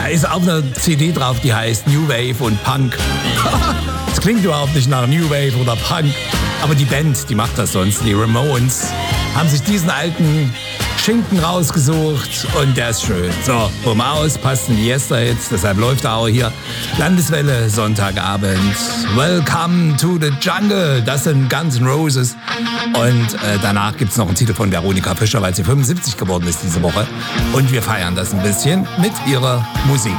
ist auch eine CD drauf, die heißt New Wave und Punk. Das klingt überhaupt nicht nach New Wave oder Punk, aber die Band, die macht das sonst. Die Ramones haben sich diesen alten Schinken rausgesucht und der ist schön. So, bumm aus, passt in die Yester-Hits, deshalb läuft er auch hier. Landeswelle, Sonntagabend. Welcome to the Jungle, das sind Guns N' Roses. Und danach gibt es noch einen Titel von Veronika Fischer, weil sie 75 geworden ist diese Woche. Und wir feiern das ein bisschen mit ihrer Musik.